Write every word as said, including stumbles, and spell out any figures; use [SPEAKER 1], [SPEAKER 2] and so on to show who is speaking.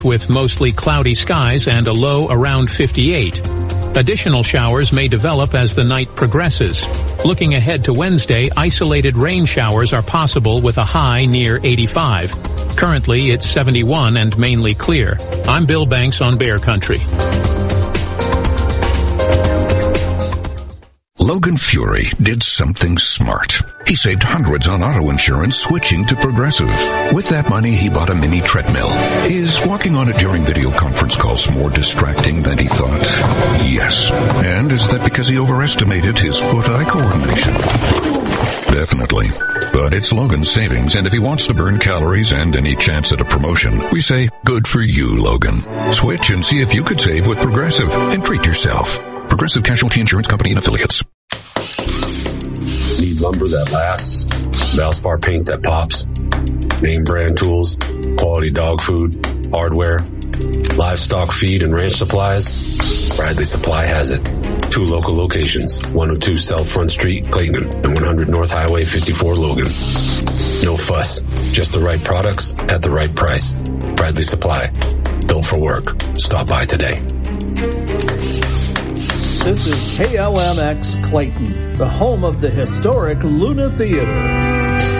[SPEAKER 1] with mostly cloudy skies and a low around fifty-eight. Additional showers may develop as the night progresses. Looking ahead to Wednesday, isolated rain showers are possible with a high near eighty-five. Currently, it's seventy-one and mainly clear. I'm Bill Banks on Bear Country.
[SPEAKER 2] Logan Fury did something smart. He saved hundreds on auto insurance switching to Progressive. With that money, he bought a mini treadmill. Is walking on it during video conference calls more distracting than he thought? Yes. And is that because he overestimated his foot-eye coordination? Definitely. But it's Logan's savings, and if he wants to burn calories and any chance at a promotion, we say, good for you, Logan. Switch and see if you could save with Progressive and treat yourself. Progressive Casualty Insurance Company and Affiliates.
[SPEAKER 3] Need lumber that lasts, Valspar paint that pops, name brand tools, quality dog food, hardware, livestock feed and ranch supplies? Bradley Supply has it. Two local locations, one oh two South Front Street, Clayton, and one hundred North Highway fifty-four, Logan. No fuss, just the right products at the right price. Bradley Supply, built for work. Stop by today.
[SPEAKER 4] This is K L M X Clayton, the home of the historic Luna Theater.